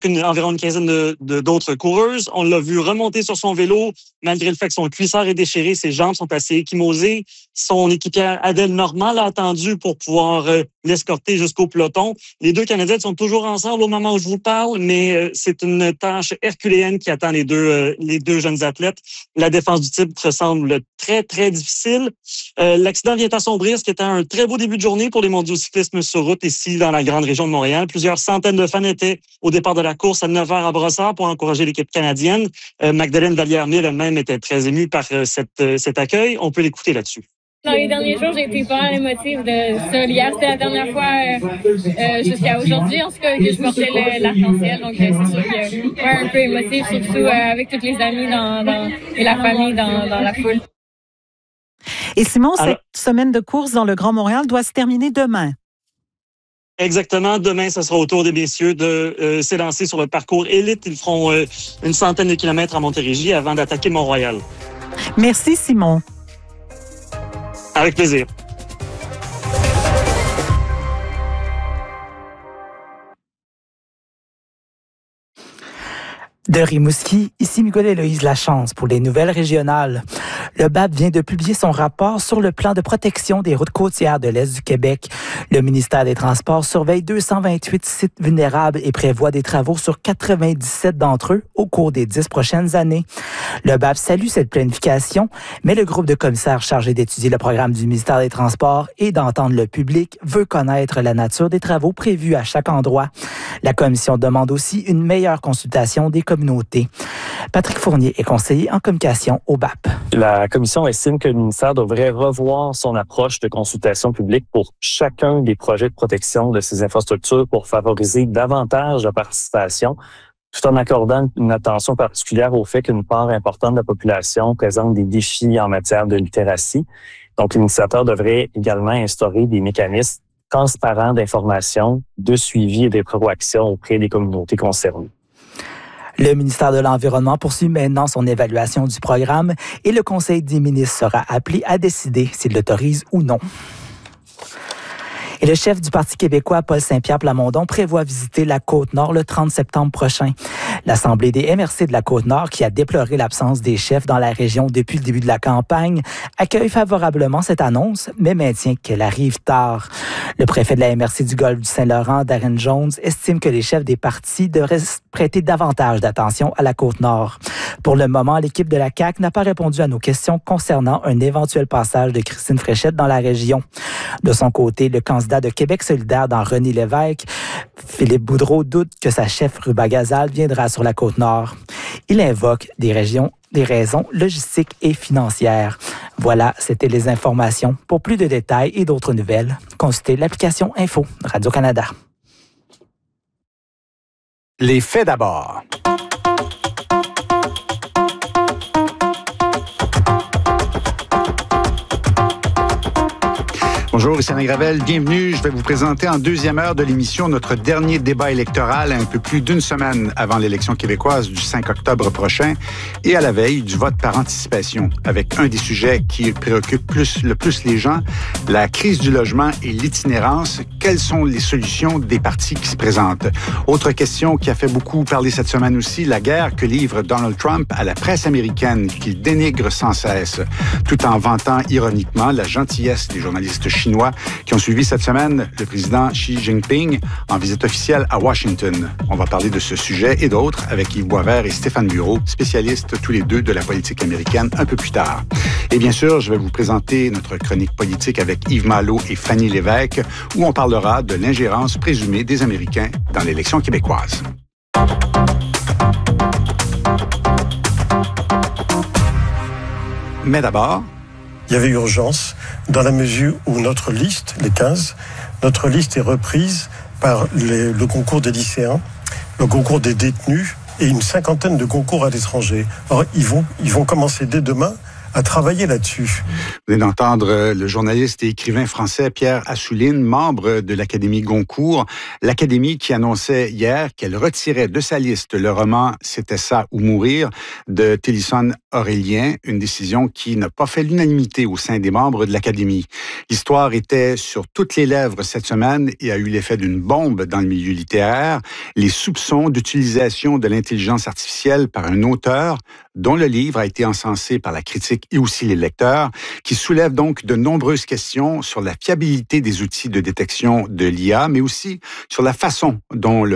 environ une quinzaine d'autres coureuses. On l'a vu remonter sur son vélo, malgré le fait que son cuissard est déchiré, ses jambes sont assez échymosées. Son équipière Adèle Normand l'a attendu pour pouvoir l'escorter jusqu'au peloton. Les deux Canadiennes sont toujours ensemble au moment où je vous parle, mais c'est une tâche herculéenne qui attend les deux jeunes athlètes. La défense du titre semble très, très difficile. L'accident vient assombrir ce qui était un très beau début de journée pour les mondiaux cyclisme sur route ici dans la grande région de Montréal. Plusieurs centaines de fans étaient au départ de la course à 9h à Brossard pour encourager l'équipe canadienne. Magdalene Vallière-Mille elle-même était très émue par cet accueil. On peut l'écouter là-dessus. Dans les derniers jours, j'ai été pas émotive de ça. Hier, c'était la dernière fois jusqu'à aujourd'hui, en tout cas, que je portais l'arc-en-ciel. Donc, c'est sûr que un peu émotive, surtout avec tous les amis et la famille dans la foule. Et Simon, cette semaine de course dans le Grand Montréal doit se terminer demain. Exactement. Demain, ce sera au tour des messieurs de s'élancer sur le parcours élite. Ils feront une centaine de kilomètres à Montérégie avant d'attaquer Mont-Royal. Merci, Simon. Avec plaisir. De Rimouski, ici Miguel-Héloïse Lachance pour les nouvelles régionales. Le BAP vient de publier son rapport sur le plan de protection des routes côtières de l'Est du Québec. Le ministère des Transports surveille 228 sites vulnérables et prévoit des travaux sur 97 d'entre eux au cours des 10 prochaines années. Le BAP salue cette planification, mais le groupe de commissaires chargé d'étudier le programme du ministère des Transports et d'entendre le public veut connaître la nature des travaux prévus à chaque endroit. La commission demande aussi une meilleure consultation des communautés. Patrick Fournier est conseiller en communication au BAP. La commission estime que le ministère devrait revoir son approche de consultation publique pour chacun des projets de protection de ces infrastructures pour favoriser davantage de participation, tout en accordant une attention particulière au fait qu'une part importante de la population présente des défis en matière de littératie. Donc, l'initiateur devrait également instaurer des mécanismes transparents d'information, de suivi et de proaction auprès des communautés concernées. Le ministère de l'Environnement poursuit maintenant son évaluation du programme et le Conseil des ministres sera appelé à décider s'il l'autorise ou non. Et le chef du Parti québécois, Paul Saint-Pierre Plamondon, prévoit visiter la Côte-Nord le 30 septembre prochain. L'Assemblée des MRC de la Côte-Nord, qui a déploré l'absence des chefs dans la région depuis le début de la campagne, accueille favorablement cette annonce, mais maintient qu'elle arrive tard. Le préfet de la MRC du Golfe du Saint-Laurent, Darren Jones, estime que les chefs des partis devraient prêter davantage d'attention à la Côte-Nord. Pour le moment, l'équipe de la CAQ n'a pas répondu à nos questions concernant un éventuel passage de Christine Fréchette dans la région. De son côté, le candidat de Québec solidaire dans René Lévesque, Philippe Boudreau, doute que sa chef Ruba Gazal viendra sur la Côte-Nord. Il invoque des raisons logistiques et financières. Voilà, c'était les informations. Pour plus de détails et d'autres nouvelles, consultez l'application Info Radio-Canada. Les faits d'abord. Bonjour, ici Alain Gravel. Bienvenue. Je vais vous présenter en deuxième heure de l'émission notre dernier débat électoral un peu plus d'une semaine avant l'élection québécoise du 5 octobre prochain et à la veille du vote par anticipation avec un des sujets qui préoccupe le plus les gens, la crise du logement et l'itinérance. Quelles sont les solutions des partis qui se présentent? Autre question qui a fait beaucoup parler cette semaine aussi, la guerre que livre Donald Trump à la presse américaine qu'il dénigre sans cesse, tout en vantant ironiquement la gentillesse des journalistes chinois qui ont suivi cette semaine le président Xi Jinping en visite officielle à Washington. On va parler de ce sujet et d'autres avec Yves Boisvert et Stéphane Bureau, spécialistes tous les deux de la politique américaine, un peu plus tard. Et bien sûr, je vais vous présenter notre chronique politique avec Yves Malo et Fanny Lévesque, où on parlera de l'ingérence présumée des Américains dans l'élection québécoise. Mais d'abord, il y avait urgence dans la mesure où notre liste, les 15, notre liste est reprise par le concours des lycéens, le concours des détenus et une cinquantaine de concours à l'étranger. Alors, ils vont commencer dès demain à travailler là-dessus. Vous venez d'entendre le journaliste et écrivain français Pierre Assouline, membre de l'Académie Goncourt. L'Académie qui annonçait hier qu'elle retirait de sa liste le roman « C'était ça ou mourir » de Tennyson Aurélien, une décision qui n'a pas fait l'unanimité au sein des membres de l'Académie. L'histoire était sur toutes les lèvres cette semaine et a eu l'effet d'une bombe dans le milieu littéraire. Les soupçons d'utilisation de l'intelligence artificielle par un auteur dont le livre a été encensé par la critique et aussi les lecteurs, qui soulève donc de nombreuses questions sur la fiabilité des outils de détection de l'IA, mais aussi sur la façon dont le